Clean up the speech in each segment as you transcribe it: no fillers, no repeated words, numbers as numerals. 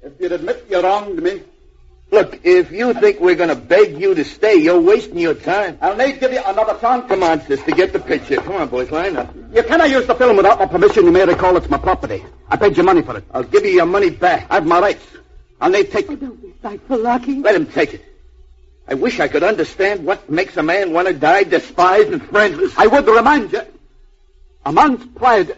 If you'd admit you wronged me. Look, if you think we're going to beg you to stay, you're wasting your time. I'll need to give you another chance. Come on, sister, get the picture. Come on, boys, line up. You cannot use the film without my permission. You may recall it's my property. I paid you money for it. I'll give you your money back. I have my rights. I'll need to take it. Don't be spiteful, Lucky. Let him take it. I wish I could understand what makes a man want to die despised and friendless. I would remind you, a man's pride.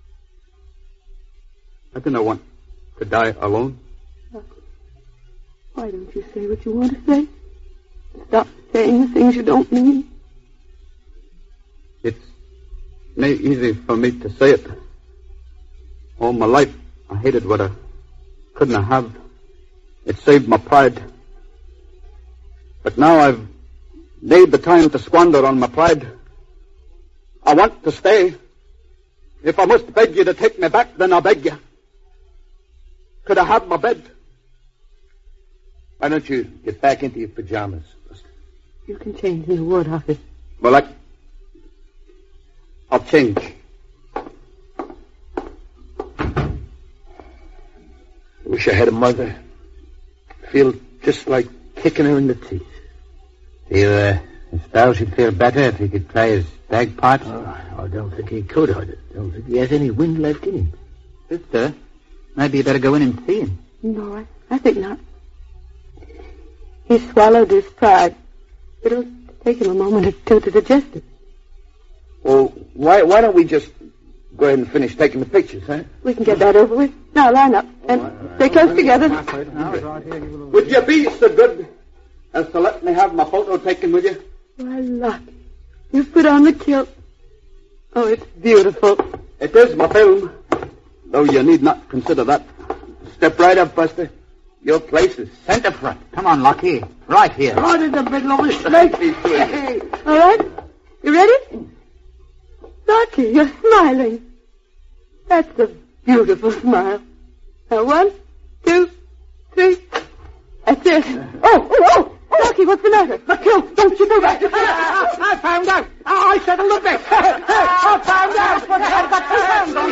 I do not want to die alone. Lucky, why don't you say what you want to say? Stop saying the things you don't mean. It's not easy for me to say it. All my life, I hated what I couldn't have. It saved my pride. But now I've made the time to squander on my pride. I want to stay. If I must beg you to take me back, then I'll beg you. Could I have my bed? Why don't you get back into your pajamas, Buster? You can change in the wood office. Well, I'll change. I wish I had a mother. I feel just like kicking her in the teeth. Mr. Stout would feel better if he could play his bagpipes? I don't think he could. I don't think he has any wind left in him. Sister, maybe you better go in and see him. No, I think not. He swallowed his pride. It'll take him a moment or two to digest it. Well, why don't we just go ahead and finish taking the pictures, huh? We can get that over with. Now, line up and stay close together. Would you be so good as to let me have my photo taken with you? Why, Lucky, you've put on the kilt. Oh, it's beautiful. It is my film, though you need not consider that. Step right up, Buster. Your place is center front. Come on, Lucky. Right here. Right in the middle of a snake. All right? You ready? Lucky, you're smiling. That's a beautiful smile. Now, 1, 2, 3. That's it. Oh! Lucky, what's the matter? The kilt! Don't you do that! I found out! I settled the bet! I found out! I've got 2 hands on